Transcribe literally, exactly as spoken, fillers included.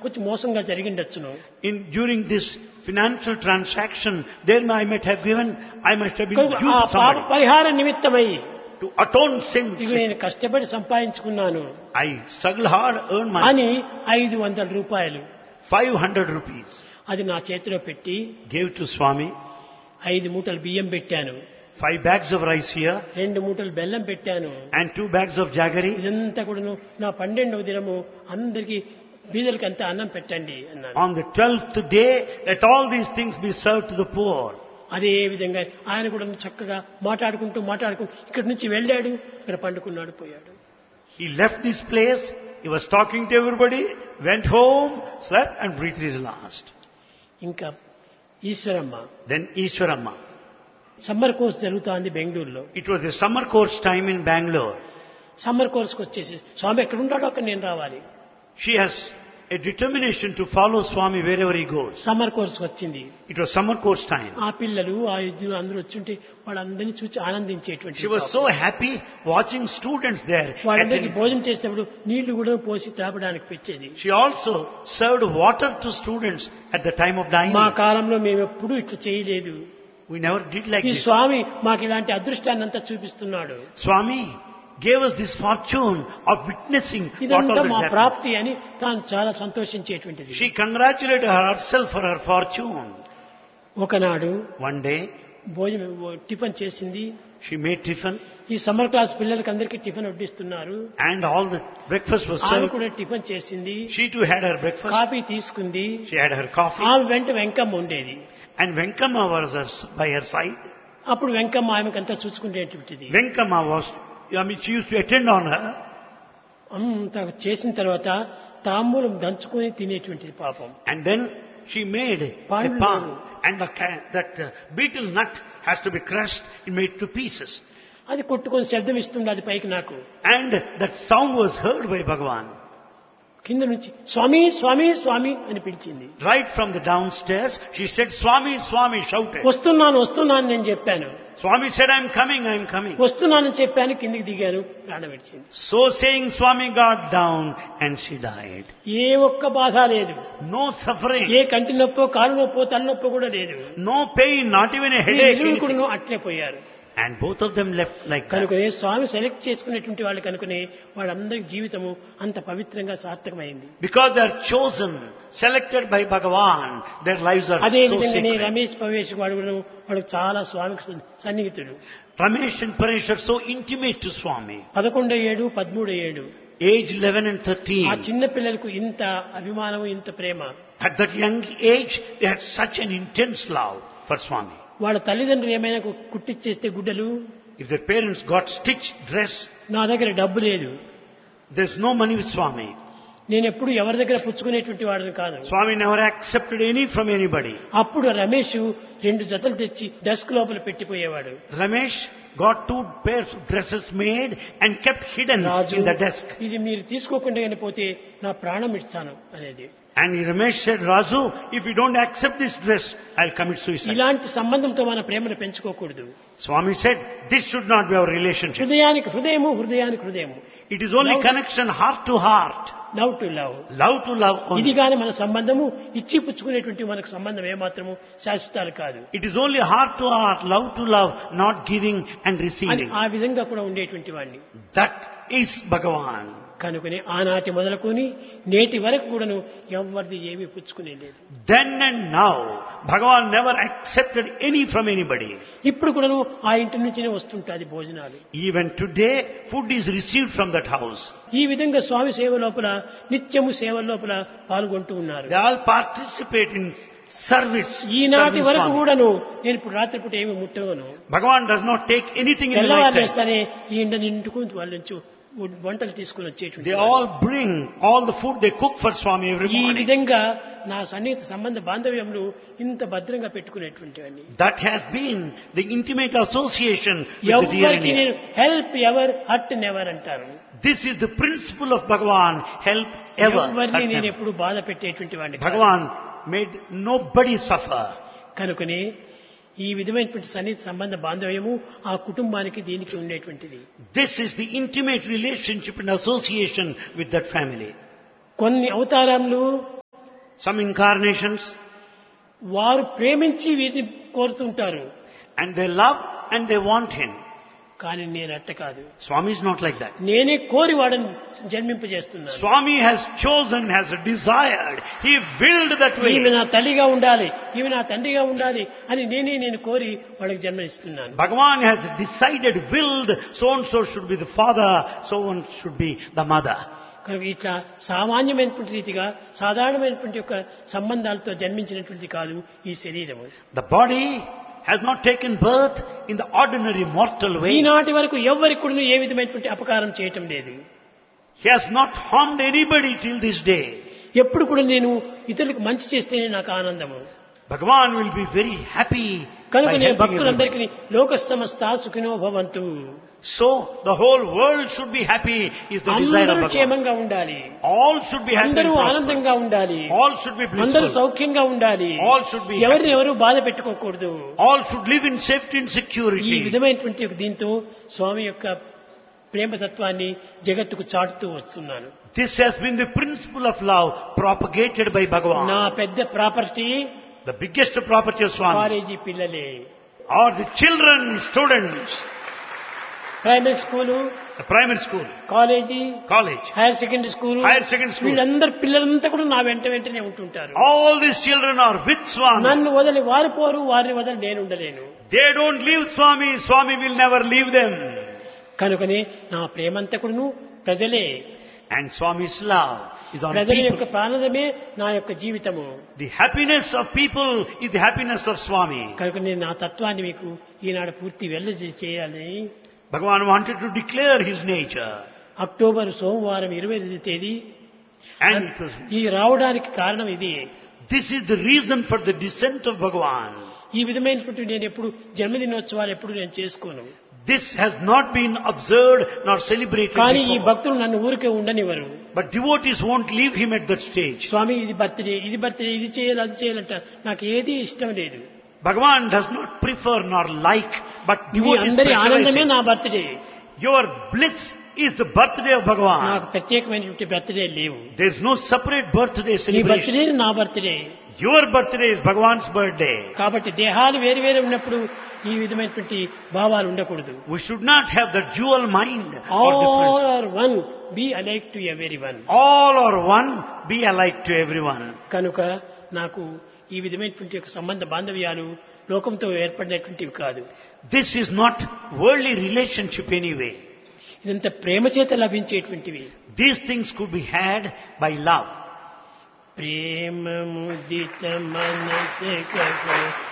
కొంచెం మోసంగా జరిగిండొచ్చును. In during this financial transaction, there I might have given, I must have been కనుక due ఆ to పాప somebody పరిహార నిమిత్తమై to atone sins. ఇవి నేను కష్టపడి సంపాదించుకున్నాను I struggle hard, earn my అని ఐదు వందల రూపాయలు five hundred rupees. అది నా చేతిలో పెట్టి Gave to Swami. ఐదు మూటలు బియ్యం పెట్టాను, Five bags of rice here రెండు మూటలు బెల్లం పెట్టాను. and two bags of jaggery. ఇదంతా కూడాను నా పన్నెండవ దినము అందరికి బీదలకి అంతా అన్నం పెట్టండి అన్నాను. On the twelfth day, let all these things be served to the poor. అదే విధంగా ఆయన కూడా చక్కగా మాట్లాడుకుంటూ మాట్లాడుకుంటూ ఇక్కడి నుంచి వెళ్ళాడు, ఇక్కడ పండుకున్నాడు, పోయాడు. He left this place, he was talking to everybody, went home, slept and breathed his last. ఇంకా Eshwaramma Then Ishwaramma. Summer course జరుగుతోంది బెంగళూరులో. It was the summer course time in Bangalore. Summer కోర్స్కి వచ్చేసి స్వామి ఎక్కడ ఉంటాడో అక్కడ నేను రావాలి. She has a determination to follow Swami wherever he goes. Summer కోర్స్కి వచ్చింది. It was summer course time. ఆ పిల్లలు ఆ ఇద్దరు అందరూ వచ్చుంటే వాళ్ళందరినీ చూసి ఆనందించేటువంటి She was so happy watching students there. వాళ్ళందరికీ attending. భోజనం చేసేటప్పుడు నీళ్లు కూడా పోసి తాపడానికి పెట్టేది. She also served water to students at the time of dining. మా కాలంలో మేము ఎప్పుడూ ఇట్లా చేయలేదు. We never did like ఈ this. స్వామి మాకు ఇలాంటి అదృష్టాన్ని అంతా చూపిస్తున్నాడు. Swami gave us this fortune of witnessing what all ఇదంతా that మా happened. ప్రాప్తి అని తాను చాలా సంతోషించేటువంటిది. She congratulated herself for her fortune. ఒకనాడు One day, భోజనం టిఫిన్ చేసింది. she made tiffin ఈ సమ్మర్ క్లాస్ పిల్లలకి అందరికీ tiffin వడ్డిస్తున్నారు. and all the breakfast was ఆమె served. కూడా టిఫిన్ చేసింది, She too had her breakfast. Coffee తీసుకుంది. She had her coffee. ఆమె వెంట వెంకమ్మ ఉండేది. And Venkama was her- by her side. అప్పుడు Venkamma ఆమెకంతా చూసుకునేటువంటిది. Venkama was, I mean, she used to attend on her. అంత చేసిన తర్వాత తాంబూలం దంచుకొని తినేటువంటిది పాపం. And then she made a Pandu. palm. And the, ca- that uh, beetle nut has to be crushed and made to pieces. అది కొట్టుకొని శబ్దం ఇస్తుంది అది పైకి నాకు. And that sound was heard by Bhagavan. కింద నుంచి స్వామి స్వామి స్వామి అని పిలిచింది. Right from the downstairs, she said, Swami, Swami, shouted. వస్తున్నాను వస్తున్నాను నేను చెప్పాను. Swami said, I'm coming, I'm coming. వస్తున్నానని చెప్పాను, కిందికి దిగాను, ప్రాణం విడిచింది. So saying, Swami got down and she died. ఏ ఒక్క బాధ లేదు, No suffering, ఏ కంటి నొప్పో కాలు నొప్పో తలనొప్పో కూడా లేదు. no pain, not even a headache. ఇరువురు anything. కూడా అట్లే పోయారు. And both of them left like that. కనుకనే స్వామి సెలెక్ట్ చేసుకునేటువంటి వాళ్ళు కనుకనే వాళ్ళందరి జీవితము అంత పవిత్రంగా సార్థకమైంది. Because they are chosen, selected by Bhagavan, their lives are అదే so విధంగానే sacred. రమేష్ పవేష్ వాడు కూడా వాడు చాలా స్వామికి సన్నిహితుడు. Ramesh and Paresh are so intimate to Swami. పదకొండో ఏడు పదమూడో ఏడు Age eleven and ఆ thirteen. చిన్న పిల్లలకు ఇంత అభిమానము ఇంత ప్రేమ. At that young age, they had such an intense love for Swami. వాళ్ళ తల్లిదండ్రులు ఏమైనా కుట్టిచ్చేస్తే గుడ్డలు, If their parents got stitched dress, నా దగ్గర డబ్బు లేదు, there's no money with Swami. నేను ఎప్పుడు ఎవరి దగ్గర పుచ్చుకునేటువంటి వాడిని కాదు. Swami never accepted any from anybody. అప్పుడు రమేష్ రెండు జతలు తెచ్చి డెస్క్ లోపల పెట్టిపోయేవాడు. Ramesh got two pairs of dresses made and kept hidden Raju in the desk. ఇది మీరు తీసుకోకుండా కానీ పోతే నా ప్రాణం ఇస్తాను అనేది. And Ramesh said, Raju, if you don't accept this dress, I'll commit suicide. ఇలాంటి సంబంధంతో మన ప్రేమను పెంచుకోకూడదు. Swami said, this should not be our relationship. హృదయానికి హృదయము, హృదయానికి హృదయము. It is only Love- connection heart to heart. Love to love. Love to love ఇది only. కానీ మన సంబంధము ఇచ్చి పుచ్చుకునేటువంటి మనకు సంబంధం ఏమాత్రము శాశ్వతాలు కాదు. It is only heart to heart, love to love, not giving and అని receiving. ఆ విధంగా కూడా ఉండేటువంటి వాడిని. That is Bhagavan. కనుకనే ఆనాటి మొదలుకొని నేటి వరకు కూడాను ఎవరిది ఏమీ పుచ్చుకునే లేదు. Then and now, Bhagavan never accepted any from anybody. ఇప్పుడు కూడాను ఆ ఇంటి నుంచినే వస్తుంటాది భోజనాలు. Even today, food is received from that house. ఈ విధంగా స్వామి సేవ లోపల నిత్యము సేవ లోపల పాల్గొంటూ ఉన్నారు. They all participate in service. ఈనాటి serving వరకు Swami. కూడాను నేను ఇప్పుడు రాత్రిపూట ఏమి ముట్టవను. Bhagavan does not take anything in the తెల్లవారు night time. చేస్తానే ఈ ఇంటిని ఇంటికి వాళ్ళ నుంచి వంటలు తీసుకుని వచ్చేటువంటి They all bring all the food they cook for Swami every ఈ morning. విధంగా నా సన్నిహిత సంబంధ బాంధవ్యంలో ఇంత భద్రంగా పెట్టుకునేటువంటివన్నీ. That has been the intimate association with the dear and ఎవరికి near. నేను హెల్ప్ ఎవర్ హర్ట్ నెవర్ అంటారు. This is the principle of Bhagavan, help ever. ఎవరిని hurt నేను never. ఎప్పుడు బాధ పెట్టేటువంటి వాడిని కాదు. Bhagavan made nobody suffer. కనుకనే ఈ విధమైనటువంటి సన్నిహిత సంబంధ బాంధవ్యము ఆ కుటుంబానికి దీనికి ఉండేటువంటిది. This is the intimate relationship and association with that family. కొన్ని అవతారములు some incarnations, వారు ప్రేమించి వీరిని కోరుతుంటారు. and they love and they want him. కానీ నేను అట్ట కాదు. Swami is not like that. నేనే కోరి వాడని జన్మింపజేస్తున్నాను. Swami has chosen, has desired. He willed that way. ఈమె నా తల్లిగా ఉండాలి, ఈమె నా తండ్రిగా ఉండాలి అని నేనే నేను కోరి వాళ్ళకి జన్మనిస్తున్నాను. Bhagavan has decided, willed, so and so should be the father, so and should be the mother. కనుక ఇట్లా సామాన్యమైనటువంటి రీతిగా సాధారణమైనటువంటి యొక్క సంబంధాలతో జన్మించినటువంటి కాదు ఈ శరీరము. The body has not taken birth in the ordinary mortal way. ఈనాటి వరకు ఎవరికి కూడా ఏ విధమైనటువంటి అపకారం చేయటం లేదు. He has not harmed anybody till this day. ఎప్పుడు కూడా నేను ఇతరులకు మంచి చేస్తేనే నాకు ఆనందము. Bhagavan will be very happy కనుక by నేను helping భక్తులందరికీ everybody. లోక సమస్త సుఖినో భవంతు, So the whole world should be happy is the desire of అందరూ Bhagavan. క్షేమంగా ఉండాలి, All should be happy and అందరూ ఆనందంగా prosperous. ఉండాలి, All should be అందరూ blissful. సౌఖ్యంగా ఉండాలి, All should be ఎవరిని happy. ఎవరు బాధ పెట్టుకోకూడదు. All should live in safety and ఈ security. విధమైనటువంటి ఒక దీంతో స్వామి యొక్క ప్రేమతత్వాన్ని జగత్తుకు చాటుతూ వస్తున్నాను. This has been the principle of love propagated by నా Bhagavan. పెద్ద property The biggest property of Swami college పిల్లలే, are the children, students, primary school, the primary school, college, college, higher secondary school, higher secondary school. వీళ్ళందరూ పిల్లలంతా కూడా నా వెంట వెంటనే ఉంటుంటారు. All these children are with Swami. నన్ను వదిలి వారు పోరు, వారిని వదిలి నేను ఉండలేను. They don't leave Swami. Swami will never leave them. కనుకనే నా ప్రేమంతా కూడాను ప్రజలే. And Swami's love is on ప్రజల యొక్క people. ప్రాణమే నా యొక్క జీవితము. The happiness of people is the happiness of Swami. కనుక నేను నా తత్వాన్ని మీకు ఈనాడు పూర్తి వెళ్ళ చేయాలని Bhagavan wanted to declare his nature. October సోమవారం ఇరవై ఐదు తేదీ And it was, ఈ రావడానికి కారణం ఇది. this is the reason for the descent of Bhagavan. ఈ విధమైనటువంటి నేను ఎప్పుడు జన్మదినోత్సవాలు ఎప్పుడు నేను చేసుకోను. This has not been observed nor celebrated కానీ ఈ before. భక్తులు నన్ను ఊరికే ఉండనివ్వరు. But devotees won't leave him at that stage. స్వామి ఇది బర్త్డే, ఇది బర్త్డే, ఇది చేయాలి, అది చేయాలంట నాకు ఏది ఇష్టం లేదు. Bhagavan does not prefer nor like, but me devotees అందరి ఆనందమే pressurize నా him. Birthday. Your bliss is the birthday of Bhagavan. నాకు ప్రత్యేకమైనటువంటి బర్త్డే లేవు. There is no separate birthday నీ celebration. బర్త్డే నా birthday. Your birthday is Bhagavan's birthday. కాబట్టి దేహాలు వేరు వేరు ఉన్నప్పుడు ఈ విధమైనటువంటి భావాలు ఉండకూడదు. We should not have the dual mind or all difference. Are one, be alike to every one. All are one, be alike to everyone. కనుక నాకు ఈ విధమైనటువంటి ఒక సంబంధ బాంధవ్యాలు లోకంతో ఏర్పడినటువంటివి కాదు. This is not worldly relationship anyway. ఇదంతా ప్రేమ చేత లభించేటువంటివి. These things could be had by love. ప్రేమ ముదిత మనసే